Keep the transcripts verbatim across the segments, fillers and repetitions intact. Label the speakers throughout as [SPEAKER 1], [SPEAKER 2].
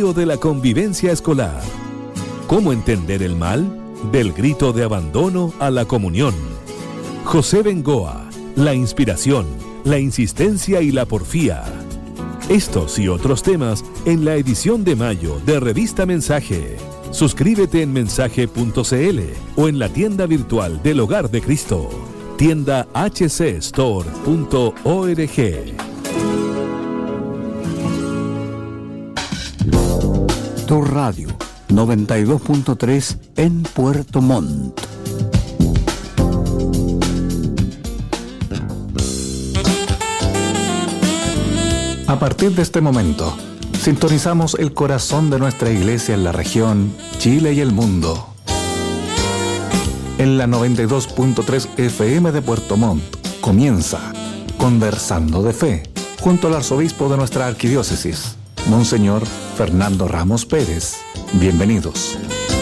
[SPEAKER 1] desafío de la convivencia escolar. ¿Cómo entender el mal? Del grito de abandono a la comunión. José Bengoa, la inspiración, la insistencia y la porfía. Estos y otros temas en la edición de mayo de Revista Mensaje. Suscríbete en mensaje punto c l o en la tienda virtual del Hogar de Cristo. Tienda h c store punto org.
[SPEAKER 2] Tu Radio noventa y dos punto tres en Puerto Montt.
[SPEAKER 3] A partir de este momento, sintonizamos el corazón de nuestra iglesia en la región, Chile y el mundo. En la noventa y dos punto tres F M de Puerto Montt comienza Conversando de Fe, junto al arzobispo de nuestra arquidiócesis, Monseñor Fernando Ramos Pérez. Bienvenidos.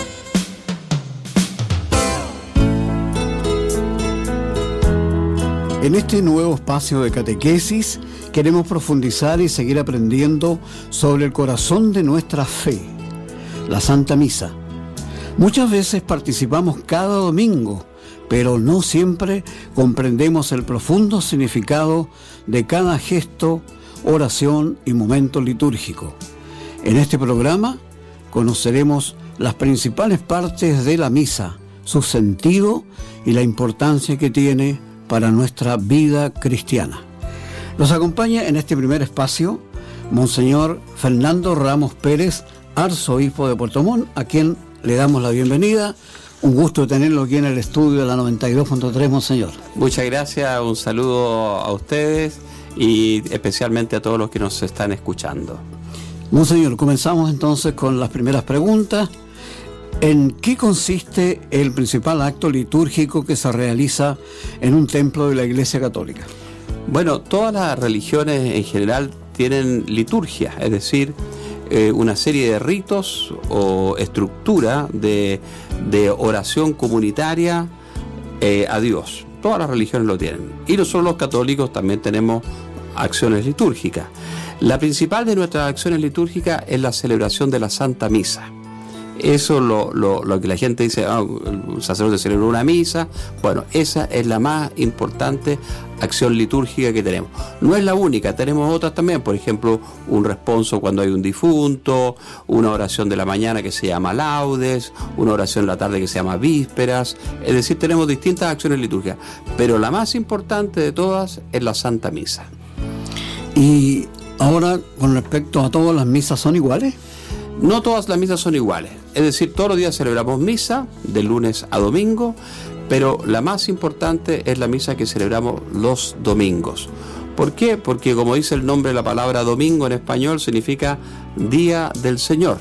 [SPEAKER 2] En este nuevo espacio de catequesis queremos profundizar y seguir aprendiendo sobre el corazón de nuestra fe, la Santa Misa. Muchas veces participamos cada domingo, pero no siempre comprendemos el profundo significado de cada gesto, oración y momento litúrgico. En este programa conoceremos las principales partes de la misa, su sentido y la importancia que tiene para nuestra vida cristiana. Nos acompaña en este primer espacio Monseñor Fernando Ramos Pérez, arzobispo de Puerto Montt, a quien le damos la bienvenida. Un gusto tenerlo aquí en el estudio de la noventa y dos punto tres, Monseñor.
[SPEAKER 4] Muchas gracias, un saludo a ustedes y especialmente a todos los que nos están escuchando.
[SPEAKER 2] Monseñor, comenzamos entonces con las primeras preguntas. ¿En qué consiste el principal acto litúrgico que se realiza en un templo de la Iglesia Católica?
[SPEAKER 4] Bueno, todas las religiones en general tienen liturgia, es decir, eh, una serie de ritos o estructura de, de oración comunitaria eh, a Dios. Todas las religiones lo tienen. Y nosotros los católicos también tenemos acciones litúrgicas. La principal de nuestras acciones litúrgicas es la celebración de la Santa Misa. Eso es lo, lo, lo que la gente dice, ah, el sacerdote celebró una misa. Bueno, esa es la más importante acción litúrgica que tenemos. No es la única, tenemos otras también, por ejemplo, un responso cuando hay un difunto, una oración de la mañana que se llama laudes, una oración de la tarde que se llama vísperas. Es decir, tenemos distintas acciones litúrgicas, pero la más importante de todas es la Santa Misa.
[SPEAKER 2] Y ahora, con respecto a todas, ¿las misas son iguales?
[SPEAKER 4] No todas las misas son iguales, es decir, todos los días celebramos misa, de lunes a domingo, pero la más importante es la misa que celebramos los domingos. ¿Por qué? Porque como dice el nombre de la palabra domingo en español, significa Día del Señor.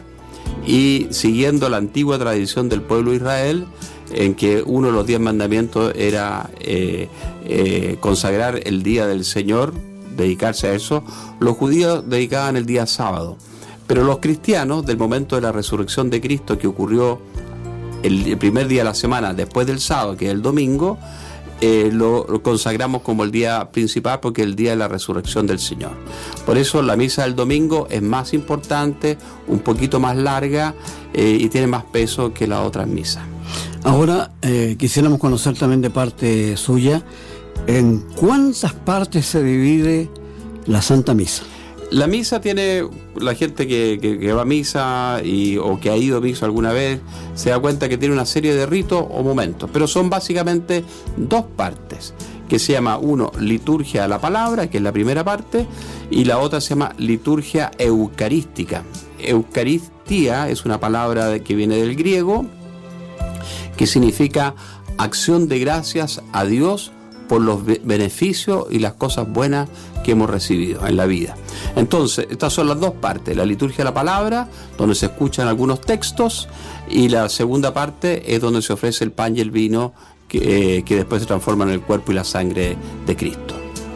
[SPEAKER 4] Y siguiendo la antigua tradición del pueblo de Israel, en que uno de los diez mandamientos era eh, eh, consagrar el Día del Señor, dedicarse a eso, los judíos dedicaban el día sábado. Pero los cristianos, del momento de la resurrección de Cristo, que ocurrió el, el primer día de la semana, después del sábado, que es el domingo, eh, lo, lo consagramos como el día principal, porque es el día de la resurrección del Señor. Por eso la misa del domingo es más importante, un poquito más larga eh, y tiene más peso que las otras misas.
[SPEAKER 2] Ahora, eh, quisiéramos conocer también de parte suya, ¿en cuántas partes se divide la Santa Misa?
[SPEAKER 4] La misa tiene, la gente que, que, que va a misa y, o que ha ido a misa alguna vez, se da cuenta que tiene una serie de ritos o momentos, pero son básicamente dos partes, que se llama, uno, liturgia a la palabra, que es la primera parte, y la otra se llama liturgia eucarística. Eucaristía es una palabra de, que viene del griego, que significa acción de gracias a Dios por los beneficios y las cosas buenas que hemos recibido en la vida. Entonces, estas son las dos partes, la liturgia de la palabra, donde se escuchan algunos textos, y la segunda parte es donde se ofrece el pan y el vino, que, eh, que después se transforman en el cuerpo y la sangre de Cristo.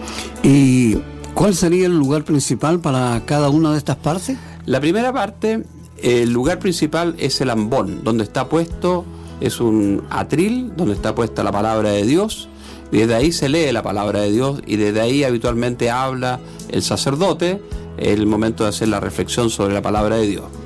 [SPEAKER 2] ¿Y cuál sería el lugar principal para cada una de estas partes?
[SPEAKER 4] La primera parte, el lugar principal es el ambón, donde está puesto, es un atril, donde está puesta la palabra de Dios. Desde ahí se lee la palabra de Dios y desde ahí habitualmente habla el sacerdote, el momento de hacer la reflexión sobre la palabra de Dios.